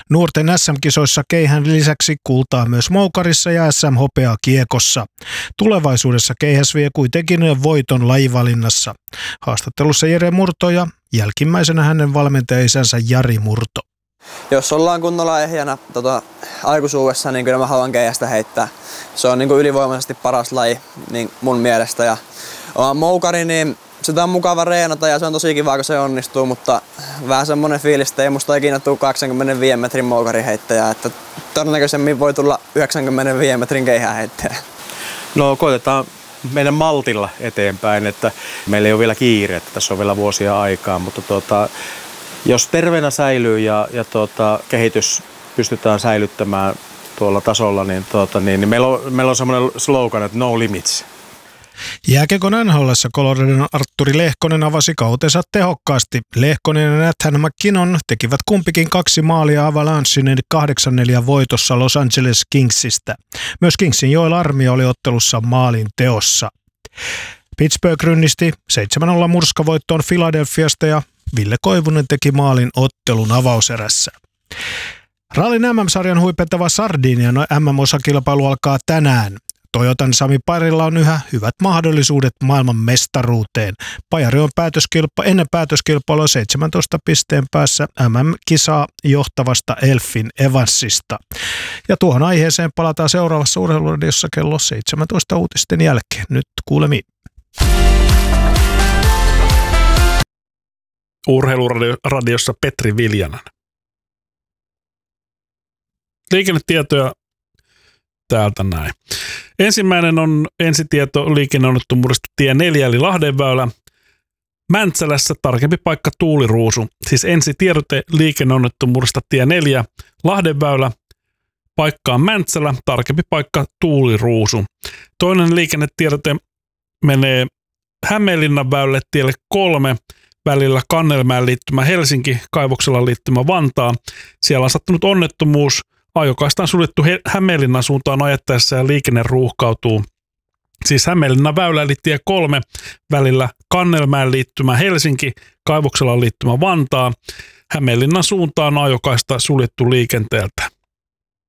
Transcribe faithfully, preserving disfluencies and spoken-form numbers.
Nuorten S M-kisoissa Keihään lisäksi kultaa myös moukarissa ja S M-hopeaa kiekossa. Tulevaisuudessa Keihäs vie kuitenkin voiton lajivalinnassa. Haastattelussa Jere Murto ja jälkimmäisenä hänen valmentajaisänsä Jari Murto. Jos ollaan kunnolla ehjänä tota, aikuisuudessa, niin kyllä mä haluan keihästä heittää. Se on niin kuin ylivoimaisesti paras laji niin mun mielestä. Ja oma moukari, niin sitä on mukava reenata ja se on tosi kiva, kun se onnistuu, mutta vähän semmonen fiilis, että ei musta ikinä tule kaksikymmentäviisi metrin moukariheittäjä, että todennäköisemmin voi tulla yhdeksänkymmentäviisi metrin keihäänheittäjä. No koitetaan meidän maltilla eteenpäin, että meillä ei ole vielä kiire, että tässä on vielä vuosia aikaa, mutta tuota, jos terveenä säilyy ja, ja tuota, kehitys pystytään säilyttämään tuolla tasolla, niin, tuota, niin, niin meillä on, meillä on semmoinen slogan, että no limits. Jääkiekon N H L:ssä Coloradon Artturi Lehkonen avasi kautensa tehokkaasti. Lehkonen ja Nathan McKinnon tekivät kumpikin kaksi maalia Avalanchen kahdeksan neljä voitossa Los Angeles Kingsistä. Myös Kingsin Joel Armia oli ottelussa maalin teossa. Pittsburgh rynnisti seitsemän nolla murskavoittoon Philadelphiasta ja Ville Koivunen teki maalin ottelun avauserässä. Rallin M M-sarjan huipentava Sardinian M M-osakilpailu alkaa tänään. Toyotan Sami Pajarilla on yhä hyvät mahdollisuudet maailman mestaruuteen. Pajari on päätöskilpa, ennen päätöskilpailua seitsemäntoista pisteen päässä M M-kisaa johtavasta Elfin Evansista. Ja tuohon aiheeseen palataan seuraavassa Urheiluradiossa kello seitsemäntoista uutisten jälkeen. Nyt kuulemiin. Urheiluradiossa Petri Viljanen. Liikennetietoja täältä näin. Ensimmäinen on ensitieto liikenneonnettomuudesta tie neljä eli Lahdenväylä. Mäntsälässä tarkempi paikka tuuliruusu. Siis ensitiedote liikenneonnettomuudesta tie neljä Lahdenväylä. Paikka on Mäntsälä, tarkempi paikka tuuliruusu. Toinen liikennetiedote menee Hämeenlinnan väylälle tielle kolme. Välillä Kannelmäen liittymä Helsinki, Kaivoksella liittymä Vantaa. Siellä on sattunut onnettomuus. Ajokaista on suljettu Hämeenlinnan suuntaan ajettaessa ja liikenne ruuhkautuu. Siis Hämeenlinnan väylä eli tie kolme välillä Kannelmäen liittymä Helsinki, Kaivoksella liittymä Vantaa. Hämeenlinnan suuntaan ajokaista suljettu liikenteeltä.